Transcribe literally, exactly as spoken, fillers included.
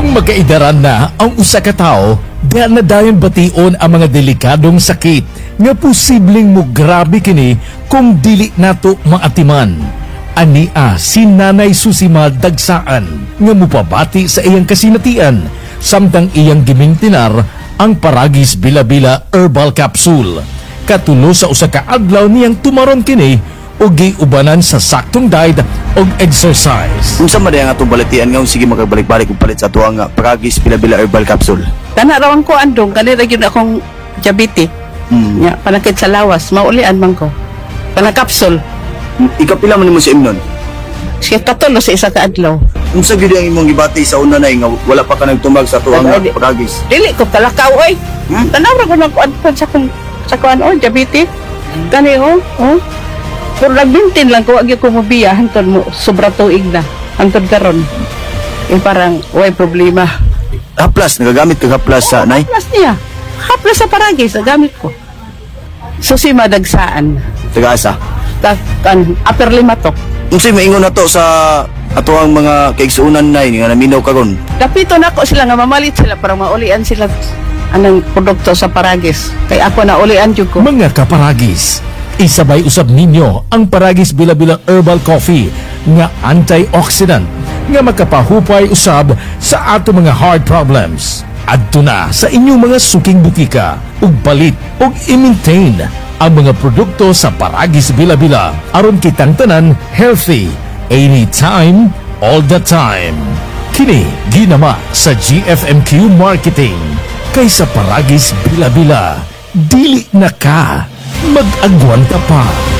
Kung magkaidaran na ang usa ka tawo, diha na dayon bation ang mga delikadong sakit nga posibleng mo grabe kini kung dili nato maatiman. Ania si Nanay Susima Dagsaan nga mupabati sa iyang kasinatian samtang iyang gimingtinar ang Paragis Bila-Bila Herbal Capsule. Katulo sa usa ka adlaw niyang tumaron kini o giubanan sa saktong diet og exercise. Unsa man ang atong balatian nga sige magabalik-balik og palit sa tuwa nga Paragis Bila-Bila Herbal Capsule. Kana rawan ko andong kanira gyud akong diabetes. Hmm. Nya panakit sa lawas maulian man ko. Kana kapsul. Ikapila man nimo sa imnon. Siya katulo sa isa ka adlaw. Unsa gyud ang imong gibati sa una nay nga wala pa ka nagtumag sa tuwa nga Ay, di- Paragis? Dili ko talakaw oy. Hmm? Tanaw ra ko nagkuan sa kung sa kuan oy diabetes. Kani oh, oh. Pero nagbintin lang ko agi ko mobiya hangtod mo sobra tuig na. Hangtod karon. Yung parang way problema. Haplas nagagamit ka haplas sa nay. Haplas niya. Haplas sa Paragis gamit ko. Susima Dagsaan. Taga-asa. Ta kan upper limatok. Unsay maingon nato sa ato ang mga kaigsuunan nay nga naminaw karon? Kapito na ako sila nga mamalit sila para maulian sila anang produkto sa Paragis. Kay ako na ulian jud ko. Mga kaparagis, isabay usab ninyo ang Paragis Bila-Bila Herbal Coffee nga antioxidant nga makapahupay usab sa ato mga heart problems. Adto na sa inyong mga suking butika ug balit ug i-maintain ang mga produkto sa Paragis Bila-Bila aron kitang tanan healthy anytime, all the time. Kini ginama sa G F M Q Marketing kaysa Paragis Bila-Bila. Dili na ka mag-agwanta pa.